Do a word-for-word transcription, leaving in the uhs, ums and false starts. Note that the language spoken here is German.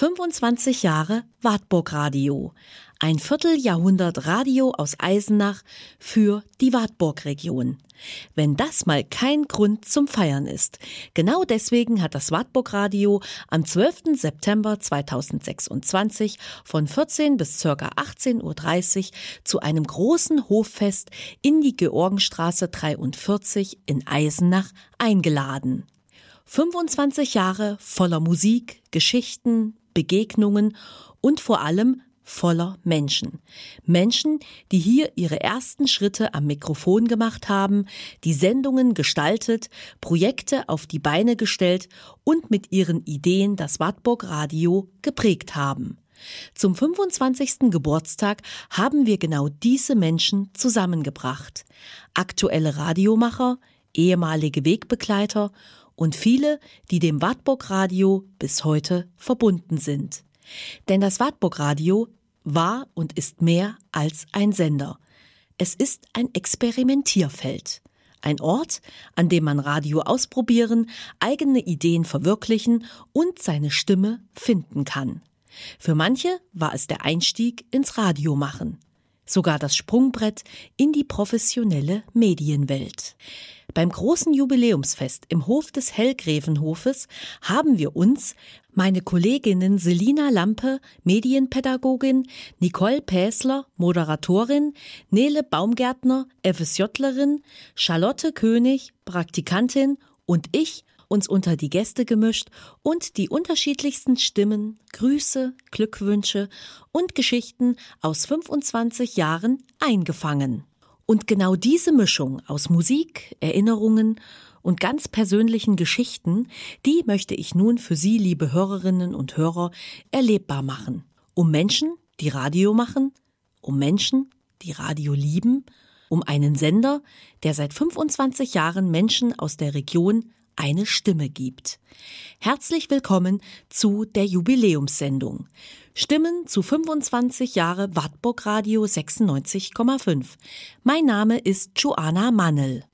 fünfundzwanzig Jahre Wartburg Radio. Ein Vierteljahrhundert Radio aus Eisenach für die Wartburg-Region. Wenn das mal kein Grund zum Feiern ist. Genau deswegen hat das Wartburg Radio am zwölften September zweitausendsechsundzwanzig von vierzehn bis ca. achtzehn Uhr dreißig zu einem großen Hoffest in die Georgenstraße dreiundvierzig in Eisenach eingeladen. fünfundzwanzig Jahre voller Musik, Geschichten, Begegnungen und vor allem voller Menschen. Menschen, die hier ihre ersten Schritte am Mikrofon gemacht haben, die Sendungen gestaltet, Projekte auf die Beine gestellt und mit ihren Ideen das Wartburg Radio geprägt haben. Zum fünfundzwanzigsten Geburtstag haben wir genau diese Menschen zusammengebracht. Aktuelle Radiomacher, ehemalige Wegbegleiter und viele, die dem Wartburg Radio bis heute verbunden sind. Denn das Wartburg Radio war und ist mehr als ein Sender. Es ist ein Experimentierfeld. Ein Ort, an dem man Radio ausprobieren, eigene Ideen verwirklichen und seine Stimme finden kann. Für manche war es der Einstieg ins Radiomachen. Sogar das Sprungbrett in die professionelle Medienwelt. Beim großen Jubiläumsfest im Hof des Hellgrävenhofes haben wir uns, meine Kolleginnen Selina Lampe, Medienpädagogin, Nicole Päsler, Moderatorin, Nele Baumgärtner, FSJlerin, Charlotte König, Praktikantin und ich uns unter die Gäste gemischt und die unterschiedlichsten Stimmen, Grüße, Glückwünsche und Geschichten aus fünfundzwanzig Jahren eingefangen. Und genau diese Mischung aus Musik, Erinnerungen und ganz persönlichen Geschichten, die möchte ich nun für Sie, liebe Hörerinnen und Hörer, erlebbar machen. Um Menschen, die Radio machen, um Menschen, die Radio lieben, um einen Sender, der seit fünfundzwanzig Jahren Menschen aus der Region eine Stimme gibt. Herzlich willkommen zu der Jubiläumssendung. Stimmen zu fünfundzwanzig Jahre Wartburg Radio sechsundneunzig Komma fünf. Mein Name ist Joanna Mannel.